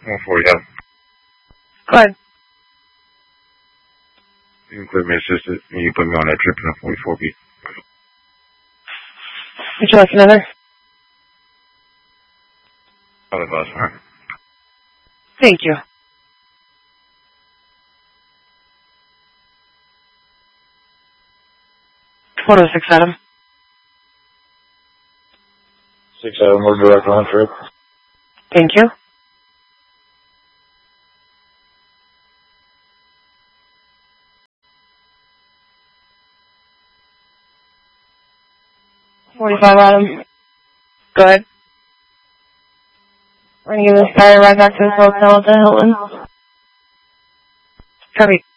140 Adam. Go ahead. You can clear me assisted, and you put me on that trip in a 44B. Would you like another? All of us, huh? Thank you. 406 Adam. 6 Adam, we're direct on trip. Thank you. $45 Adam. Go ahead. We're going to give this guy a ride back to his hotel at the Hilton. Copy.